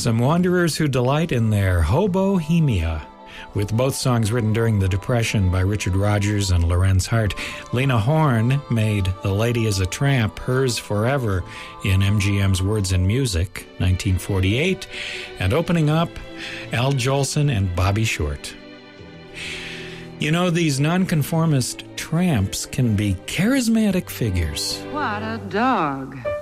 Some wanderers who delight in their hobohemia, with both songs written during the Depression by Richard Rodgers and Lorenz Hart. Lena Horne made The Lady is a Tramp hers forever in MGM's Words and Music, 1948, and opening up, Al Jolson and Bobby Short. You know, these nonconformist tramps can be charismatic figures. What a dog.